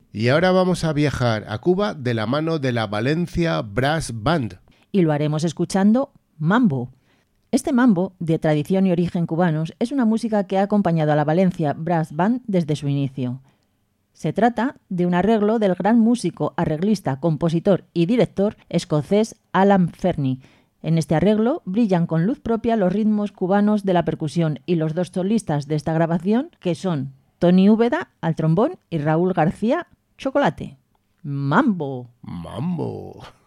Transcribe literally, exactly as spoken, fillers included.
Y ahora vamos a viajar a Cuba de la mano de la Valencia Brass Band. Y lo haremos escuchando mambo. Este mambo, de tradición y origen cubanos, es una música que ha acompañado a la Valencia Brass Band desde su inicio. Se trata de un arreglo del gran músico, arreglista, compositor y director escocés Alan Fernie. En este arreglo brillan con luz propia los ritmos cubanos de la percusión y los dos solistas de esta grabación, que son Tony Úbeda al trombón y Raúl García Chocolate. ¡Mambo! ¡Mambo!